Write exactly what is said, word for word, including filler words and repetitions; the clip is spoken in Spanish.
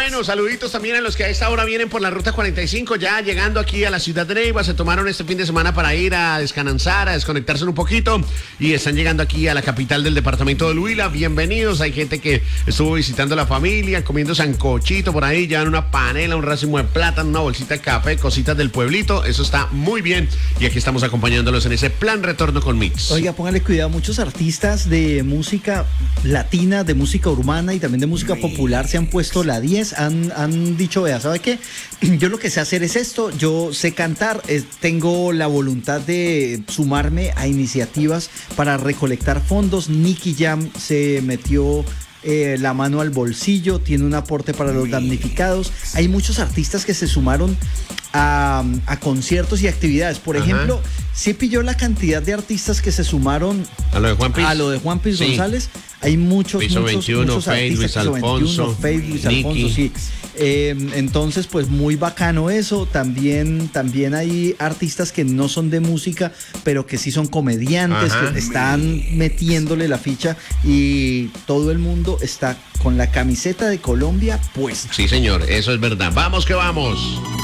Bueno, saluditos también a los que a esta hora vienen por la ruta cuarenta y cinco, ya llegando aquí a la ciudad de Neiva. Se tomaron este fin de semana para ir a descansar, a desconectarse un poquito y están llegando aquí a la capital del departamento del Huila. Bienvenidos. Hay gente que estuvo visitando a la familia, comiendo sancochito por ahí, llevan una panela, un racimo de plátano, una bolsita de café, cositas del pueblito. Eso está muy bien y aquí estamos acompañándolos en ese plan retorno con Mix. Oiga, póngale cuidado, muchos artistas de música latina, de música urbana y también de música popular se han puesto la diez, han, han dicho, vea, ¿sabe qué? Yo lo que sé hacer es esto, yo sé cantar, eh, tengo la voluntad de sumarme a iniciativas para recolectar fondos. Nicky Jam se metió eh, la mano al bolsillo, tiene un aporte para los damnificados. Hay muchos artistas que se sumaron a, a conciertos y actividades. Por Ajá. ejemplo, sí pilló la cantidad de artistas que se sumaron a lo de Juan Piz, a lo de Juan Piz sí. González. Hay muchos, Piso muchos, veintiuno, muchos Faith, artistas, Luis Alfonso, Faith, Luis Alfonso, Nicky. sí. Eh, entonces, pues muy bacano eso. También, también hay artistas que no son de música, pero que sí son comediantes, Ajá. que están metiéndole la ficha y todo el mundo está con la camiseta de Colombia puesta. Sí, señor, eso es verdad. Vamos que vamos.